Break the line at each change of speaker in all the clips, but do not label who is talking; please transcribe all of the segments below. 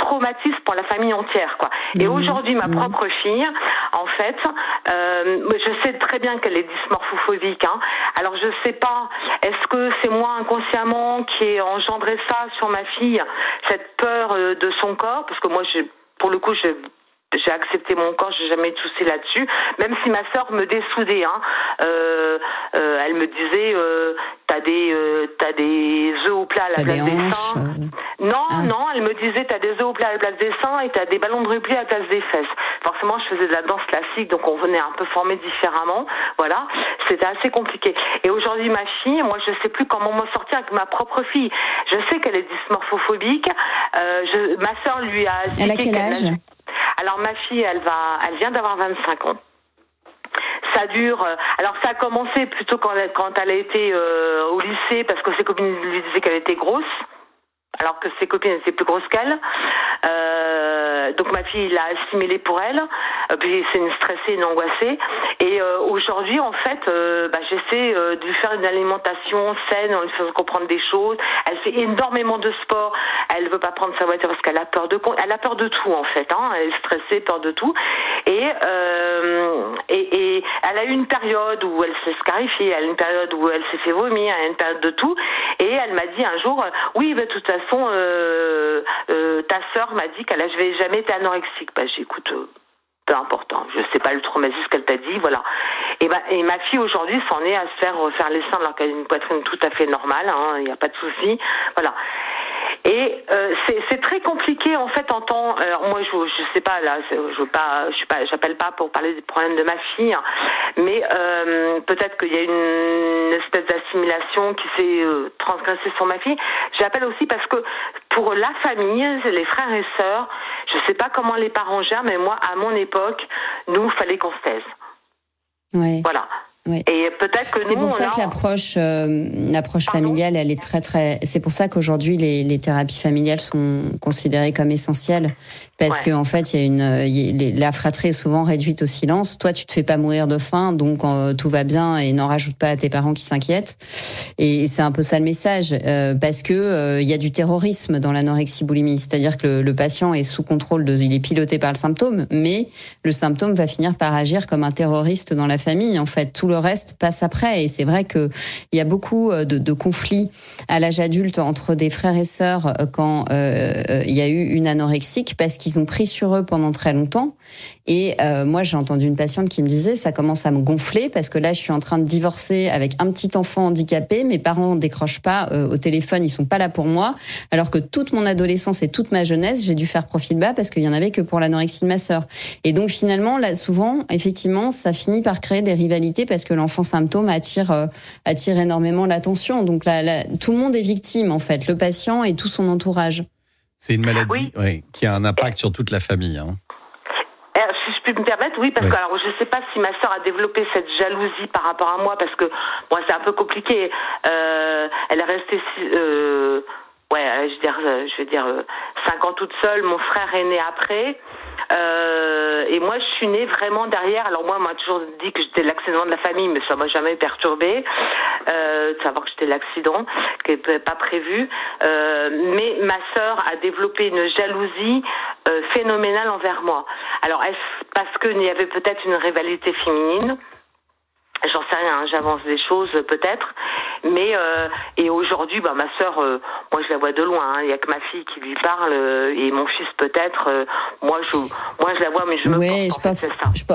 traumatisme pour la famille entière, quoi. Et aujourd'hui, ma propre fille, en fait, je sais très bien qu'elle est dysmorphophobique, hein. Alors je sais pas, est-ce que c'est moi inconsciemment qui ai engendré ça sur ma fille, cette peur de son corps, parce que moi, pour le coup, j'ai accepté mon corps, j'ai jamais eu de soucis là-dessus. Même si ma sœur me dessoudait, hein, elle me disait, t'as des œufs au plat à la place des seins. Non, elle me disait, t'as des œufs au plat à la place des seins et t'as des ballons de rugby à la place des fesses. Forcément, je faisais de la danse classique, donc on venait un peu formé différemment. Voilà, c'était assez compliqué. Et aujourd'hui, ma fille, moi, je sais plus comment m'en sortir avec ma propre fille. Je sais qu'elle est dysmorphophobique. Ma sœur lui a expliqué.
Elle a quel âge ?
Alors ma fille, elle vient d'avoir 25 ans. Ça dure. Alors ça a commencé plutôt quand elle a été au lycée, parce que ses copines lui disaient qu'elle était grosse, alors que ses copines étaient plus grosses qu'elle. Donc ma fille l'a assimilé pour elle. Puis c'est une stressée, une angoissée. Et aujourd'hui, en fait, j'essaie de lui faire une alimentation saine, en lui faisant comprendre des choses. Elle fait énormément de sport. Elle veut pas prendre sa voiture parce qu'elle a peur elle a peur de tout, en fait, hein. Elle est stressée, peur de tout. Et elle a eu une période où elle s'est scarifiée, elle a eu une période où elle s'est fait vomir, elle a eu une période de tout. Et elle m'a dit un jour, oui, de toute façon, ta sœur m'a dit qu'elle n'avait jamais été anorexique. J'écoute, peu importe, hein, je sais pas le traumatisme qu'elle t'a dit, voilà. Et ma fille aujourd'hui s'en est à se faire refaire les seins alors qu'elle a une poitrine tout à fait normale, hein, il n'y a pas de souci, voilà. Et c'est très compliqué en fait en temps. Alors moi je sais pas là, j'appelle pas pour parler des problèmes de ma fille, hein, mais peut-être qu'il y a une espèce d'assimilation qui s'est transgressée sur ma fille. J'appelle aussi parce que pour la famille, les frères et sœurs, je sais pas comment les parents gèrent, mais moi à mon époque, nous fallait qu'on se taise.
Ouais.
Voilà.
Oui.
Et peut-être que
c'est pour ça que l'approche familiale, elle est très très. C'est pour ça qu'aujourd'hui les thérapies familiales sont considérées comme essentielles, parce que en fait la fratrie est souvent réduite au silence. Toi, tu te fais pas mourir de faim, donc tout va bien, et n'en rajoute pas à tes parents qui s'inquiètent. Et c'est un peu ça le message, parce que il y a du terrorisme dans l'anorexie-boulimie, c'est-à-dire que le patient est sous contrôle il est piloté par le symptôme, mais le symptôme va finir par agir comme un terroriste dans la famille. En fait, tout le reste passe après. Et c'est vrai que il y a beaucoup de conflits à l'âge adulte entre des frères et sœurs quand il y a eu une anorexique, parce qu'ils ont pris sur eux pendant très longtemps. Et moi, j'ai entendu une patiente qui me disait, ça commence à me gonfler parce que là, je suis en train de divorcer avec un petit enfant handicapé. Mes parents décrochent pas au téléphone, ils sont pas là pour moi. Alors que toute mon adolescence et toute ma jeunesse, j'ai dû faire profil bas parce qu'il y en avait que pour l'anorexie de ma sœur. Et donc finalement, là, souvent, effectivement, ça finit par créer des rivalités parce que l'enfant symptôme attire énormément l'attention. Donc là, tout le monde est victime, en fait, le patient et tout son entourage.
C'est une maladie qui a un impact sur toute la famée. Hein.
Si je peux me permettre, oui, parce que alors je sais pas si ma sœur a développé cette jalousie par rapport à moi, parce que moi c'est un peu compliqué. Elle est restée, je veux dire 5 ans toute seule. Mon frère est né après. Et moi, je suis née vraiment derrière. Alors moi, on m'a toujours dit que j'étais l'accident de la famille, mais ça m'a jamais perturbée. De savoir que j'étais l'accident, qui n'était pas prévu. Mais ma sœur a développé une jalousie phénoménale envers moi. Alors, est-ce parce qu'il y avait peut-être une rivalité féminine? J'en sais rien, hein, j'avance des choses peut-être, mais et aujourd'hui, ma sœur, moi je la vois de loin. Il y a que ma fille qui lui parle et mon fils peut-être. Moi je la vois, mais je me porte.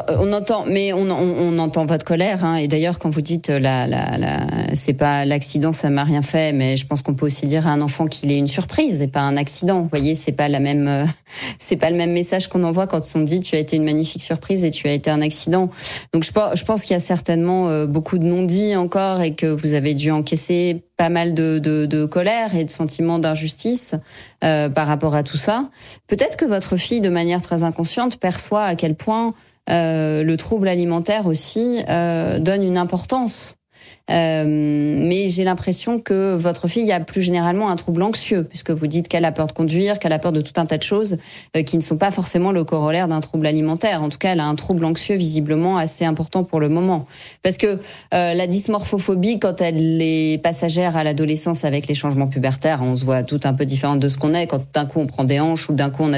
On entend votre colère. Hein, et d'ailleurs, quand vous dites c'est pas l'accident, ça m'a rien fait, mais je pense qu'on peut aussi dire à un enfant qu'il est une surprise et pas un accident. Vous voyez, c'est pas le même message qu'on envoie quand on dit tu as été une magnifique surprise et tu as été un accident. Donc je pense qu'il y a certainement beaucoup de non-dits encore et que vous avez dû encaisser pas mal de colère et de sentiments d'injustice par rapport à tout ça. Peut-être que votre fille, de manière très inconsciente, perçoit à quel point le trouble alimentaire aussi donne une importance. Mais j'ai l'impression que votre fille a plus généralement un trouble anxieux, puisque vous dites qu'elle a peur de conduire, qu'elle a peur de tout un tas de choses qui ne sont pas forcément le corollaire d'un trouble alimentaire. En tout cas, elle a un trouble anxieux visiblement assez important pour le moment. Parce que la dysmorphophobie, quand elle est passagère à l'adolescence avec les changements pubertaires, on se voit tout un peu différente de ce qu'on est. Quand d'un coup on prend des hanches ou d'un coup on a